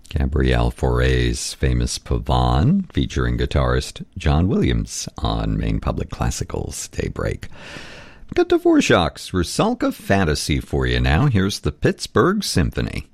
Gabrielle Fauré's famous Pavane, featuring guitarist John Williams on Maine Public Classical's Daybreak. Got Dvorak's Rusalka Fantasy for you now. Here's the Pittsburgh Symphony.